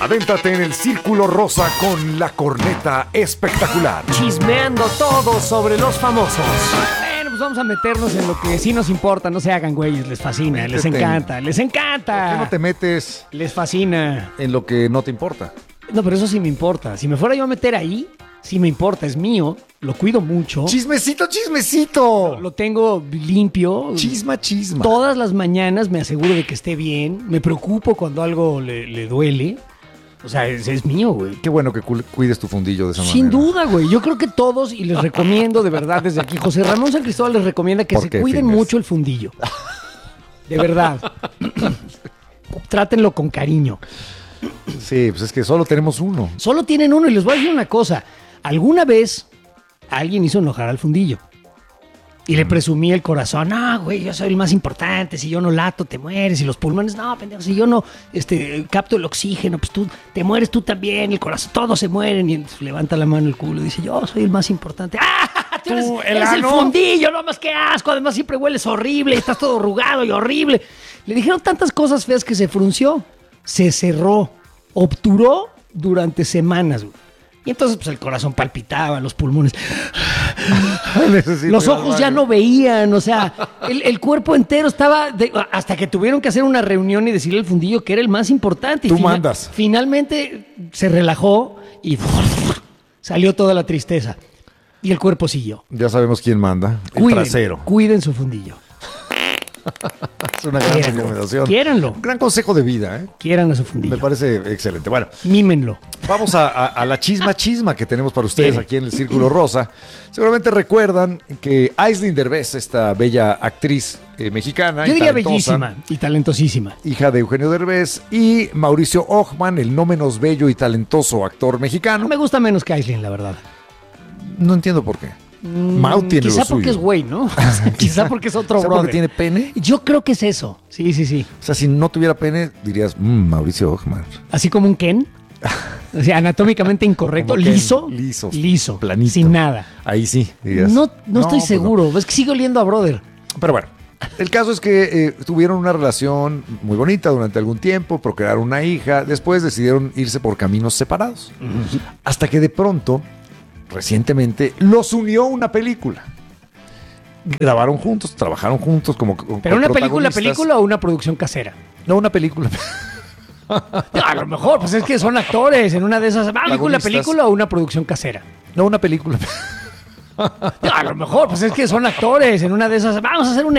Adéntrate en el Círculo Rosa con la corneta espectacular. Chismeando todo sobre los famosos. Bueno, pues vamos a meternos en lo que sí nos importa. No se hagan güeyes, les fascina, les encanta, les encanta. ¿Por qué no te metes Les fascina. en lo que no te importa? No, pero eso sí me importa. Si me fuera yo a meter ahí, sí me importa, es mío, lo cuido mucho. ¡Chismecito, chismecito! Lo tengo limpio. Chisma. Todas las mañanas me aseguro de que esté bien. Me preocupo cuando algo le duele. O sea, es mío, güey. Qué bueno que cuides tu fundillo de esa manera. Sin duda, güey. Yo creo que todos, y les recomiendo de verdad desde aquí, José Ramón San Cristóbal les recomienda que ¿Por se qué, cuiden Fingers? mucho el fundillo. De verdad. Trátenlo con cariño. Sí, pues es que solo tenemos uno. Solo tienen uno y les voy a decir una cosa. Alguna vez alguien hizo enojar al fundillo. Y le presumí el corazón. No, güey, yo soy el más importante. Si yo no lato, te mueres. Y los pulmones, no, pendejo. Si yo no capto el oxígeno, pues tú te mueres tú también. El corazón, todos se mueren. Y entonces levanta la mano el culo y dice, yo soy el más importante. ¡Ah! Tú eres el fundillo, no más que asco. Además siempre hueles horrible. Estás todo arrugado y horrible. Le dijeron tantas cosas feas que se frunció. Se cerró. Obturó durante semanas, güey. Y entonces pues el corazón palpitaba, los pulmones. Los ojos ya no veían, o sea, el cuerpo entero estaba... hasta que tuvieron que hacer una reunión y decirle al fundillo que era el más importante. Tú mandas. Finalmente se relajó y salió toda la tristeza. Y el cuerpo siguió. Ya sabemos quién manda. El trasero. Cuiden su fundillo. Es una gran recomendación. Quiéranlo. Un gran consejo de vida, ¿eh? Quieran a su fundillo. Me parece excelente. Bueno, Mímenlo. vamos a la chisma que tenemos para ustedes Bien. aquí en el Círculo Rosa. Seguramente recuerdan que Aislinn Derbez, esta bella actriz mexicana, Yo y diría talentosa, bellísima y talentosísima. hija de Eugenio Derbez, y Mauricio Ockman, el no menos bello y talentoso actor mexicano. Me gusta menos que Aislinn, la verdad. No entiendo por qué. Mau tiene Quizá lo porque suyo. es güey, ¿no? Quizá porque es otro ¿Sabe brother. por qué tiene pene? Yo creo que es eso. Sí, sí, sí. O sea, si no tuviera pene, dirías, Mauricio Ockman. Así como un Ken. O sea, anatómicamente incorrecto. Como Ken, Liso. liso, Liso. planito. Sin nada. Ahí sí, dirías. No estoy pues seguro. Es que sigue oliendo a brother. Pero bueno, el caso es que tuvieron una relación muy bonita durante algún tiempo, procrearon una hija, después decidieron irse por caminos separados. Hasta que de pronto, recientemente, los unió una película. Grabaron juntos, trabajaron juntos como ¿Pero una protagonistas. película o una producción casera? No, una película. A lo mejor, pues es que son actores en una de esas. ¿Una Protagonistas. película o una producción casera? No, una película. A lo mejor, pues es que son actores en una de esas. Vamos a hacer una